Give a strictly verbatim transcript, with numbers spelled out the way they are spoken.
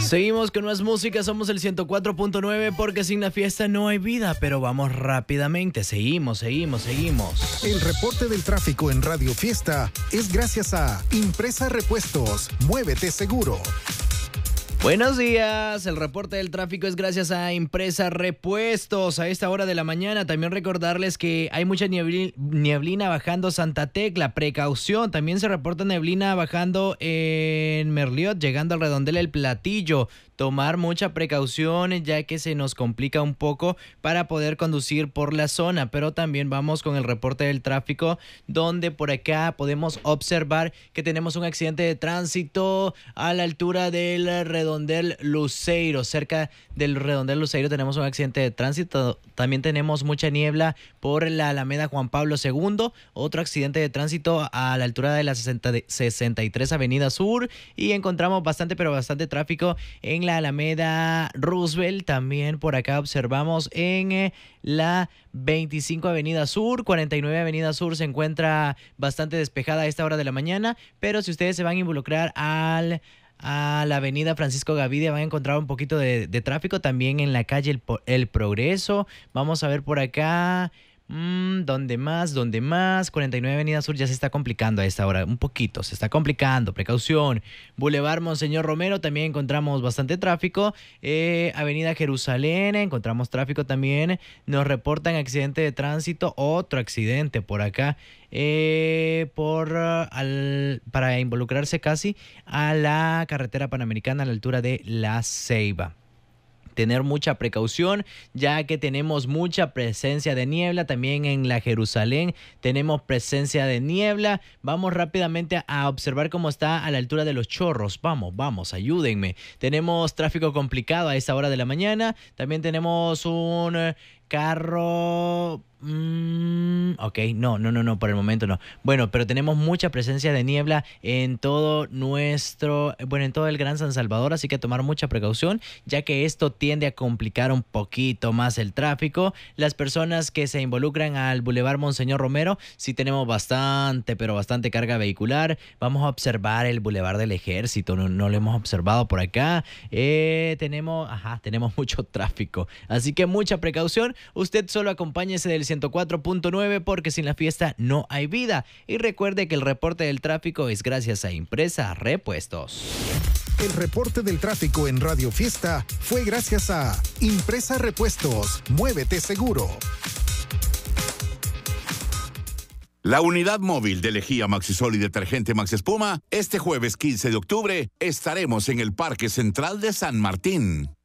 Seguimos con más música, somos el ciento cuatro punto nueve porque sin la fiesta no hay vida, pero vamos rápidamente, seguimos, seguimos, seguimos. El reporte del tráfico en Radio Fiesta es gracias a Impresa Repuestos, Muévete Seguro. Buenos días, el reporte del tráfico es gracias a Impresa Repuestos. A esta hora de la mañana también recordarles que hay mucha nieblina bajando Santa Tecla, precaución. También se reporta neblina bajando en Merliot, llegando al redondel El Platillo. Tomar mucha precaución ya que se nos complica un poco para poder conducir por la zona, pero también vamos con el reporte del tráfico donde por acá podemos observar que tenemos un accidente de tránsito a la altura del redondel Luceiro. Cerca del redondel Luceiro tenemos un accidente de tránsito, también tenemos mucha niebla por la Alameda Juan Pablo segundo, otro accidente de tránsito a la altura de la sesenta y tres Avenida Sur y encontramos bastante pero bastante tráfico en la Alameda Roosevelt. También por acá observamos en eh, la veinticinco Avenida Sur, cuarenta y nueve Avenida Sur se encuentra bastante despejada a esta hora de la mañana, pero si ustedes se van a involucrar al a la avenida Francisco Gavidia van a encontrar un poquito de, de tráfico, también en la calle El, El Progreso. Vamos a ver por acá. Mm, ¿Dónde más? ¿Dónde más? cuarenta y nueve Avenida Sur ya se está complicando a esta hora, un poquito, se está complicando, precaución. Boulevard Monseñor Romero también encontramos bastante tráfico. Eh, Avenida Jerusalén, encontramos tráfico también. Nos reportan accidente de tránsito, otro accidente por acá. Eh, por uh, al, para involucrarse casi a la carretera panamericana a la altura de La Ceiba. Tener mucha precaución ya que tenemos mucha presencia de niebla. También en la Jerusalén tenemos presencia de niebla. Vamos rápidamente a observar cómo está a la altura de Los Chorros. Vamos, vamos, ayúdenme. Tenemos tráfico complicado a esta hora de la mañana. También tenemos un eh, carro... Mm, ok, no, no, no, no, por el momento no. Bueno, pero tenemos mucha presencia de niebla en todo nuestro, bueno, en todo el Gran San Salvador, así que tomar mucha precaución, ya que esto tiende a complicar un poquito más el tráfico. Las personas que se involucran al Boulevard Monseñor Romero, sí tenemos bastante, pero bastante carga vehicular. Vamos a observar el Boulevard del Ejército, no, no lo hemos observado por acá. Eh, tenemos, ajá, tenemos mucho tráfico, así que mucha precaución. Usted solo acompáñese del ciento cuatro punto nueve porque sin la fiesta no hay vida. Y recuerde que el reporte del tráfico es gracias a Impresa Repuestos. El reporte del tráfico en Radio Fiesta fue gracias a Impresa Repuestos, Muévete Seguro. La unidad móvil de lejía Maxisol y detergente Max Espuma, este jueves quince de octubre estaremos en el Parque Central de San Martín.